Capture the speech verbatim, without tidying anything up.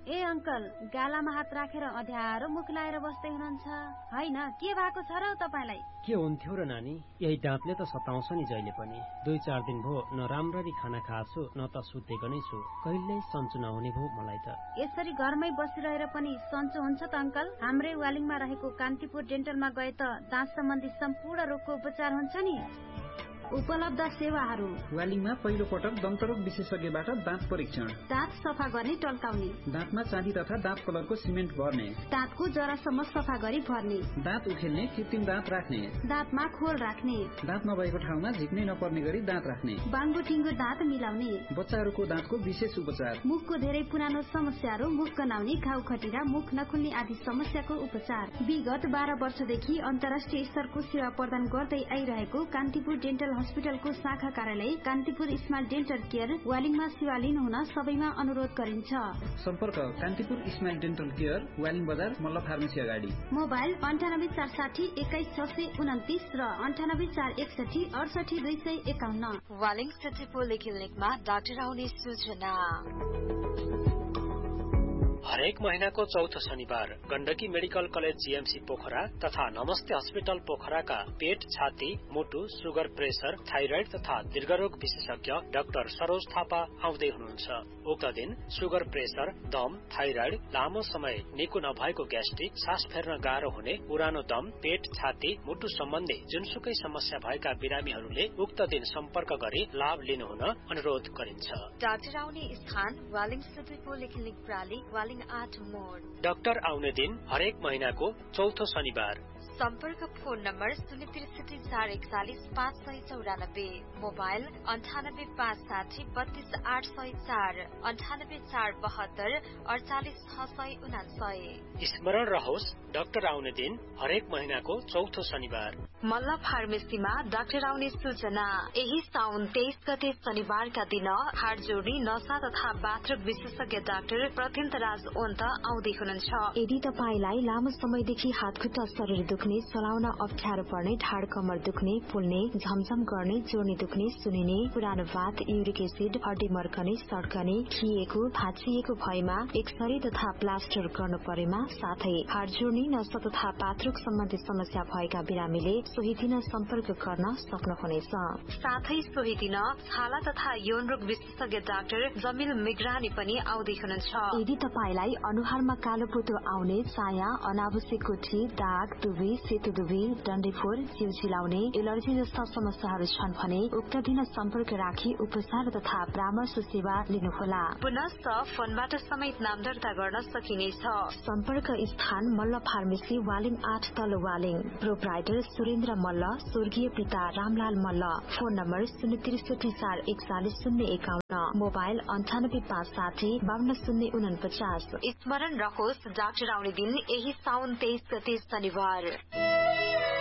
ए uncle, गालामा हात राखेर अध्यारो मुख लाएर बस्दै हुनुहुन्छ होइन? के भएको छ र तपाईलाई? के हुन्थ्यो र नानी, यही दाँतले त सताउँछ नि जहिले पनि। दुई चार दिन भयो न राम्ररी खाना खाछु न त सुतेको नै छु। कहिल्यै सन्चो नहुने भयो मलाई त। यसरी घरमै बसिरहेर पनि सन्चो हुन्छ त अङ्कल? हाम्रै वालिङमा रहेको कान्तिपुर डेन्टलमा गए त दाँत सम्बन्धी सम्पूर्ण रोगको उपचार हुन्छ नि। उपलब्ध सेवाहरू: वालिङमा पहिलो पटक दन्तरोग विशेषज्ञबाट दाँत परीक्षण, दाँत सफा गर्ने टल्काउने, दाँतमा चाँदी तथा दाँत कलरको सिमेन्ट भर्ने, दाँतको जरासम्म सफा गरी भर्ने, दाँत उखेल्ने कृत्रिम दाँत राख्ने, दाँतमा खोल राख्ने, दाँत नभएको ठाउँमा झिक्नै नपर्ने गरी दाँत राख्ने, बाङ्गो टिङ्गो दाँत मिलाउने, बच्चाहरूको दाँतको विशेष उपचार, मुखको धेरै पुरानो समस्याहरू, मुख गनाउने, घाउ खटिरा, मुख नखुल्ने आदि समस्याको उपचार। विगत बाह्र वर्षदेखि अन्तर्राष्ट्रिय स्तरको सेवा प्रदान गर्दै आइरहेको कान्तिपुर डेन्टल हस्पिटलको शाखा कार्यालय कान्तिपुर स्माइल डेन्टल केयर वालिङमा सेवा लिनुहुन सबैमा अनुरोध गरिन्छ। सम्पर्क Kantipur smile dental care, Waling बजार, मल्ल फार्मेसी अगाडि। मोबाइल अन्ठानब्बे चार साठी एक्काइस छ सय उन्तिस र अन्ठानब्बे चार एकसठी अडसठी दुई सय एकाउन्न। वालिङ सिटी पोलिक्लिनिकमा डाक्टर आउने सूचना। हरेक महीनाको चौथो शनिबार Gandaki medical college GMC Pokhara तथा नमस्ते हस्पिटल पोखराका पेट, छाती, मुटु, सुगर, प्रेसर, थाइराइड तथा दीर्घरोग विशेषज्ञ डाक्टर सरोज थापा आउँदै हुनुहुन्छ। उक्त दिन सुगर, प्रेसर, दम, थाइराइड, लामो समय निको नभएको ग्यास्ट्रिक, सास फेर्न गाह्रो हुने, पुरानो दम, पेट, छाती, मुटु सम्बन्धी जुनसुकै समस्या भएका बिरामीहरूले उक्त दिन सम्पर्क गरी लाभ लिनुहुन अनुरोध गरिन्छ। डाक्टर आउने स्थान वालिङ सिटी पोलिक्लिनिक प्राली, वालिङ आठ मोड। डाक्टर आउने दिन हरेक महीनाको चौथो शनिबार। सम्पर्क फोन नम्बर शून्य त्रिसठी चार एकचालिस पाँच सय चौरानब्बे, मोबाइल अन्ठानब्बे पाँच साठी बत्तीस आठ सय चार, अन्ठानब्बे चार बहत्तर अडचालिस छ सय उनासय। स्मरण रहोस्, डाक्टर आउने दिन हरेक महीनाको चौथो शनिबार। मल्ल फार्मेसीमा डाक्टर आउने सूचना। यही साउन तेइस गते शनिबारका दिन हाड जोड्ने, नसा तथा बाथरुम विशेषज्ञ डाक्टर प्रत्यन्त राज ओन्त आउँदै हुनुहुन्छ। यदि तपाईलाई लामो समयदेखि हातखुट्टा शरीर दुख्ने, चलाउन अप्ठ्यारो पर्ने, ढाड कमर दुख्ने, फुल्ने, झमझम गर्ने, जोर्नी दुख्ने, सुनिने, पुरानो भात, युरिक एसिड, हड्डी मर्कने, सड्कने, खिएको, भाँचिएको भएमा एक्सरे तथा प्लास्टर गर्नु परेमा, साथै हाड जोड्ने, नसा तथा पाथरुक सम्बन्धी समस्या भएका बिरामीले सोही दिन सम्पर्क गर्न सक्नुहुनेछ। साथै सोही दिन छाला तथा यौन रोग विशेषज्ञ डाक्टर जमिल मिग्रानी पनि आउँदै हुनुहुन्छ। यदि तपाईलाई अनुहारमा कालो पोतो आउने, चाया, अनावश्यक गुठी, दाग, दुबी, सेतो दुबी, डन्डीफोर, जिउ चिलाउने, एलर्जी जस्ता समस्याहरू छन् भने उक्त दिन सम्पर्क राखी उपचार तथा परामर्श सेवा लिनुहोला। पुनश्च फोनबाट समेत नाम दर्ता गर्न सकिनेछ। सम्पर्क स्थान मल्ल फार्मेसी, वालिङ आठ तल वालिङ। प्रोप्राइटर सुरेन्द्र मल्ल, स्वर्गीय पिता रामलाल मल्ल। फोन नम्बर शून्य त्रिसठी चार एकचालिस शून्य एकाउन्न, मोबाइल अन्ठानब्बे पाँच साठी बान्न शून्य उनपचास। स्मरण रहोस्, डाक्टर आउने दिन यही साउन तेइस गते शनिबार।